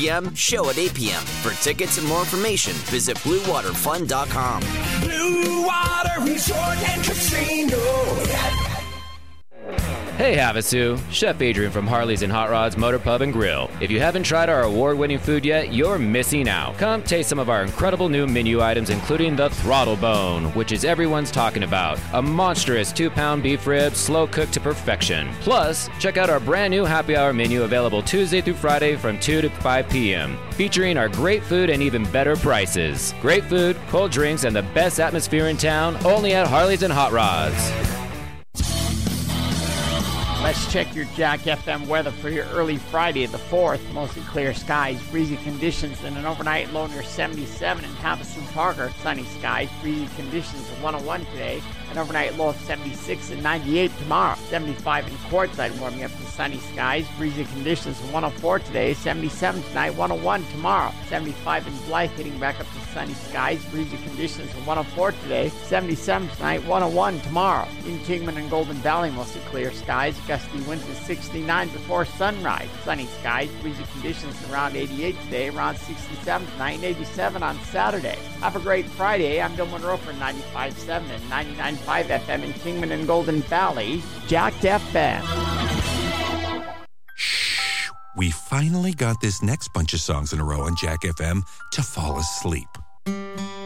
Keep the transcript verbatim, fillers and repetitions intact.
p.m., show at eight p.m. For tickets and more information, visit blue water fun dot com. Blue Water Resort and Casino. Hey Havasu, Chef Adrian from Harley's and Hot Rods Motor Pub and Grill. If you haven't tried our award-winning food yet, you're missing out. Come taste some of our incredible new menu items, including the Throttle Bone, which is everyone's talking about. A monstrous two-pound beef rib, slow-cooked to perfection. Plus, check out our brand new happy hour menu available Tuesday through Friday from two to five p.m., featuring our great food and even better prices. Great food, cold drinks, and the best atmosphere in town, only at Harley's and Hot Rods. Let's check your Jack F M weather for your early Friday the fourth. Mostly clear skies, breezy conditions, and an overnight low near seventy-seven in Havasu Parker. Sunny skies, breezy conditions of one oh one today. An overnight low of seventy-six and ninety-eight tomorrow. seventy-five in Quartzsite, warming up to sunny skies, breezy conditions of one oh four today. seventy-seven tonight, one oh one tomorrow. seventy-five in Blythe, hitting back up to sunny skies, breezy conditions of one oh four today. seventy-seven tonight, one oh one tomorrow. In Kingman and Golden Valley, mostly clear skies, gusty winds of sixty-nine before sunrise. Sunny skies, breezy conditions around eighty-eight today, around sixty-seven tonight, and eighty-seven on Saturday. Have a great Friday. I'm Bill Monroe for ninety-five point seven and ninety-nine point five F M in Kingman and Golden Valley. Jack F M. Shh. We finally got this next bunch of songs in a row on Jack F M to fall asleep.